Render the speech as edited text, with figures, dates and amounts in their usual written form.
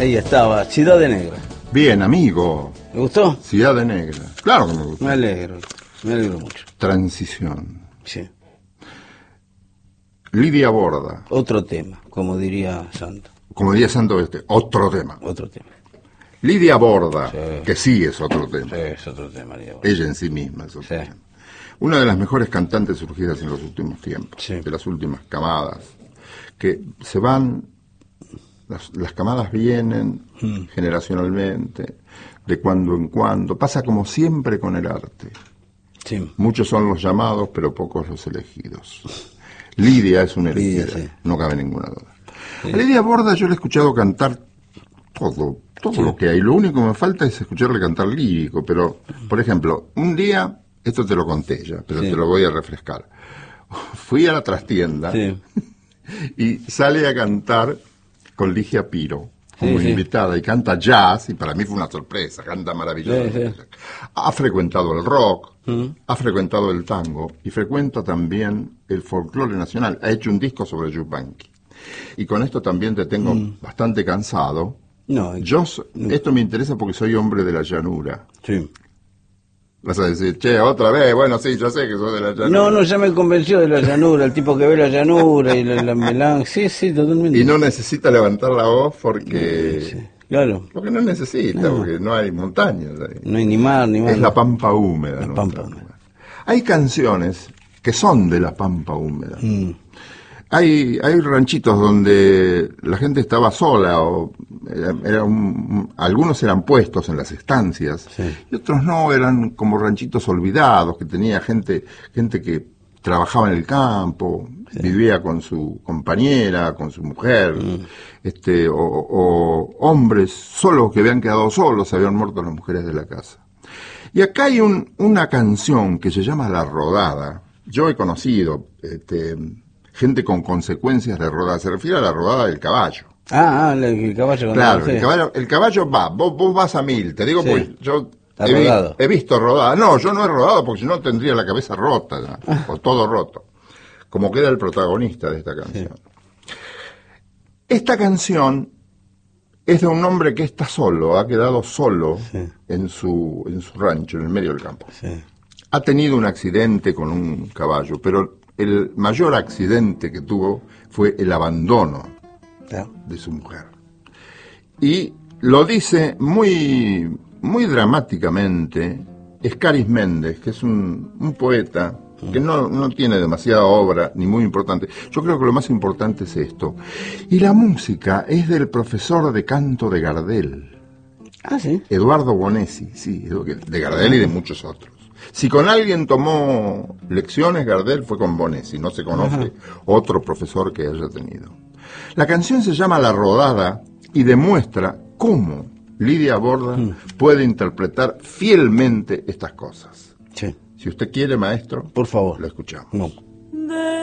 Ahí estaba, Ciudad de Negra. Bien, amigo. ¿Le gustó? Ciudad de Negra. Claro que me gustó. Me alegro mucho. Transición. Sí. Lidia Borda. Otro tema, como diría Santo. Como diría Santo, otro tema. Otro tema. Lidia Borda, Sí. que sí es otro tema. Sí, es otro tema, Lidia Borda. Ella en sí misma es otro Sí. tema. Una de las mejores cantantes surgidas en los últimos tiempos, Sí. de las últimas camadas, que se van, las camadas vienen generacionalmente, de cuando en cuando, pasa como siempre con el arte. Sí. Muchos son los llamados, pero pocos los elegidos. Lidia es una elegida, Lidia, sí. no cabe ninguna duda. Sí. A Lidia Borda yo le he escuchado cantar todo Sí. lo que hay. Lo único que me falta es escucharle cantar lírico, pero, por ejemplo, un día, esto te lo conté ya, pero Sí. te lo voy a refrescar. Fui a la trastienda Sí. y sale a cantar con Ligia Piro como Sí, sí. invitada, y canta jazz, y para mí fue una sorpresa, canta maravilloso. Sí, sí. Ha frecuentado el rock, ha frecuentado el tango, y frecuenta también el folclore nacional. Ha hecho un disco sobre Yupanqui. Y con esto también te tengo bastante cansado. No, Esto me interesa porque soy hombre de la llanura. sí. Vas a decir, che, otra vez, bueno, sí, yo sé que soy de la llanura. No, ya me convenció de la llanura, el tipo que ve la llanura y la melange. Sí, totalmente. Y no necesita levantar la voz porque... Sí, claro. Porque no necesita, No. porque no hay montañas ahí. No hay ni mar, ni mar. Es la pampa húmeda. La ¿no? pampa húmeda. Hay canciones que son de la pampa húmeda. Hay ranchitos donde la gente estaba sola, o algunos eran puestos en las estancias, Sí. y otros no, eran como ranchitos olvidados, que tenía gente que trabajaba en el campo, vivía con su compañera, con su mujer, o hombres solos que habían quedado solos, se habían muerto las mujeres de la casa. Y acá hay una canción que se llama La Rodada. Yo he conocido gente con consecuencias de rodada. Se refiere a la rodada del caballo. El caballo con Claro, sí. el caballo va, vos vas a 1000. Te digo, Sí. pues yo Está rodado. he visto rodada. No, yo no he rodado porque si no tendría la cabeza rota, ¿no? O todo roto. Como queda el protagonista de esta canción. Sí. Esta canción es de un hombre que está solo, ha quedado solo Sí. en su rancho, en el medio del campo. Sí. Ha tenido un accidente con un caballo, pero el mayor accidente que tuvo fue el abandono Claro. de su mujer. Y lo dice muy, muy dramáticamente Escaris Méndez, que es un poeta que no tiene demasiada obra, ni muy importante. Yo creo que lo más importante es esto. Y la música es del profesor de canto de Gardel, Sí. Eduardo Bonesi, sí, de Gardel y de muchos otros. Si con alguien tomó lecciones, Gardel fue con Bonesi, no se conoce otro profesor que haya tenido. La canción se llama La Rodada y demuestra cómo Lidia Borda puede interpretar fielmente estas cosas. Sí. Si usted quiere, maestro, Por favor. lo escuchamos. No. De